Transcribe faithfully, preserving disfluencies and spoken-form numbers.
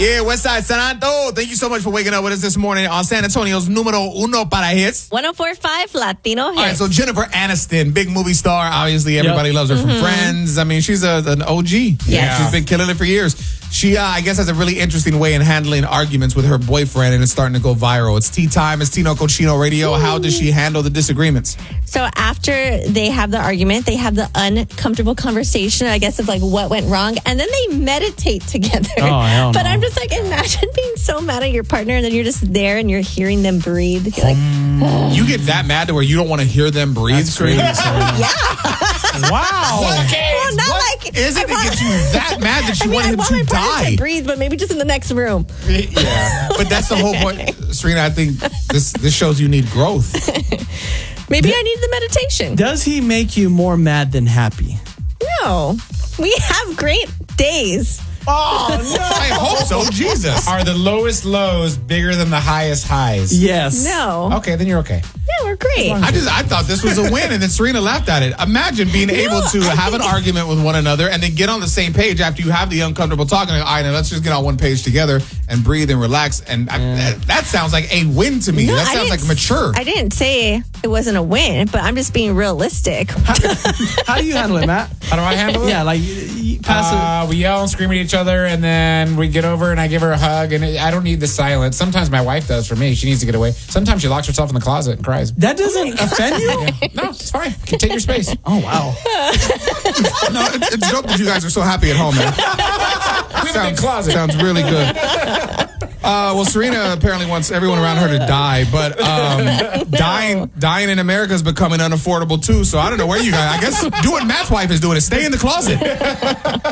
Yeah, Westside Santo. Thank you so much for waking up with us this morning on San Antonio's numero uno para hits. one oh four point five Latino hits. All right, so Jennifer Aniston, big movie star. Obviously, everybody yep. loves her from mm-hmm. Friends. I mean, she's a, an O G. Yeah. She's been killing it for years. She, uh, I guess, has a really interesting way in handling arguments with her boyfriend, and it's starting to go viral. It's tea time. It's Tino Cochino Radio. Ooh. How does she handle the disagreements? So after they have the argument, they have the uncomfortable conversation, I guess, of like what went wrong, and then they meditate together. Oh, hell no. But I'm just like, imagine being so mad at your partner, and then you're just there and you're hearing them breathe. You're like, oh. You get that mad to where you don't want to hear them breathe? That's crazy. Yeah. Wow. Okay. Well, not what like is it that gets you that mad that you I mean, want I him want to my partner die? To breathe, but maybe just in the next room. Yeah, but that's the whole point, Serena. I think this this shows you need growth. Maybe D- I need the meditation. Does he make you more mad than happy? No, we have great days. Oh, no. I hope so. Jesus. Are the lowest lows bigger than the highest highs? Yes. No. Okay, then you're okay. Yeah, we're great. I just I thought this was a win, and then Serena laughed at it. Imagine being no, able to I have an argument with one another and then get on the same page after you have the uncomfortable talk. And all right, now let's just get on one page together and breathe and relax. And I, that, that sounds like a win to me. No, that sounds like mature. I didn't say it wasn't a win, but I'm just being realistic. How, how do you handle it, Matt? How do I handle it? Yeah, like you pass uh, we yell and scream at each other, and then we get over and I give her a hug, and it, I don't need the silence. Sometimes my wife does for me. She needs to get away. Sometimes she locks herself in the closet and cries. That doesn't offend you? Yeah. No, it's fine. You can take your space. Oh, wow. No, it's, it's dope that you guys are so happy at home, man. We have a big closet. Sounds really good. Uh, well, Serena apparently wants everyone around her to die, but um, dying dying in America is becoming unaffordable too. So I don't know where you guys. I guess do what Matt's wife is doing: is stay in the closet.